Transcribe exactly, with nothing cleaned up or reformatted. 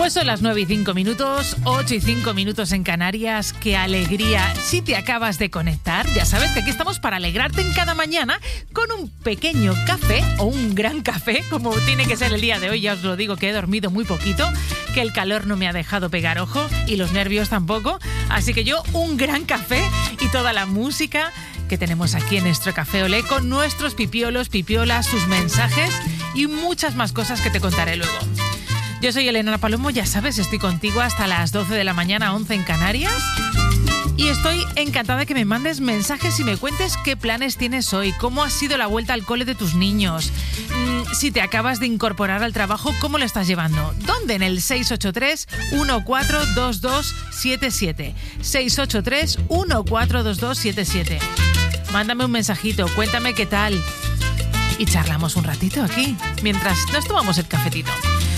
Pues son las nueve y cinco minutos, ocho y cinco minutos en Canarias. ¡Qué alegría! Si te acabas de conectar, ya sabes que aquí estamos para alegrarte en cada mañana con un pequeño café o un gran café, como tiene que ser el día de hoy. Ya os lo digo que he dormido muy poquito, que el calor no me ha dejado pegar ojo y los nervios tampoco. Así que yo un gran café y toda la música que tenemos aquí en nuestro Café Olé con nuestros pipiolos, pipiolas, sus mensajes y muchas más cosas que te contaré luego. Yo soy Elena Palomo, ya sabes, estoy contigo hasta las doce de la mañana, once en Canarias. Y estoy encantada de que me mandes mensajes y me cuentes qué planes tienes hoy, cómo ha sido la vuelta al cole de tus niños, mm, si te acabas de incorporar al trabajo, cómo lo estás llevando. ¿Dónde? En el seis ocho tres, uno cuatro dos dos siete siete. seis ocho tres, uno cuatro dos dos siete siete. Mándame un mensajito, cuéntame qué tal. Y charlamos un ratito aquí, mientras nos tomamos el cafetito.